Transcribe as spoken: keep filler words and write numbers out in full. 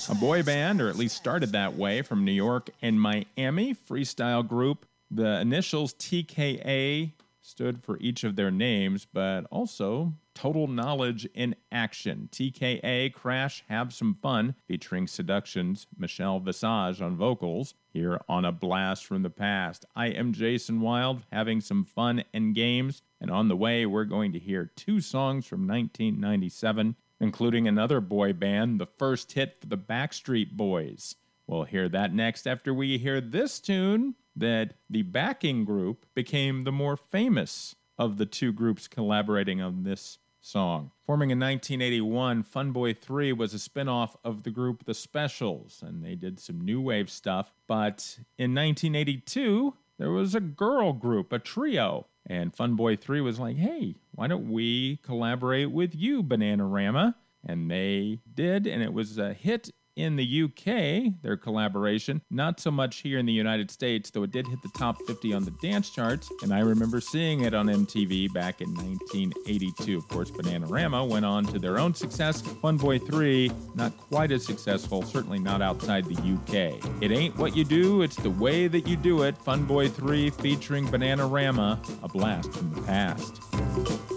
A boy band, or at least started that way, from New York and Miami, freestyle group. The initials T K A stood for each of their names, but also Total Knowledge in Action. T K A, Crash, Have Some Fun, featuring Seduction's Michelle Visage on vocals, here on A Blast from the Past. I am Jason Wild, having some fun and games, and on the way we're going to hear two songs from nineteen ninety-seven, including another boy band, the first hit for the Backstreet Boys. We'll hear that next after we hear this tune that the backing group became the more famous of the two groups collaborating on this song. Forming in nineteen eighty-one, Fun Boy three was a spin-off of the group The Specials, and they did some new wave stuff. But in nineteen eighty-two, there was a girl group, a trio, and Fun Boy three was like, hey, why don't we collaborate with you, Bananarama? And they did, and it was a hit in the U K, their collaboration. Not so much here in the United States, though it did hit the top fifty on the dance charts, and I remember seeing it on M T V back in nineteen eighty-two. Of course, Bananarama went on to their own success. Fun Boy three, not quite as successful, certainly not outside the U K. It ain't what you do, it's the way that you do it. Fun Boy three featuring Bananarama, A Blast from the Past.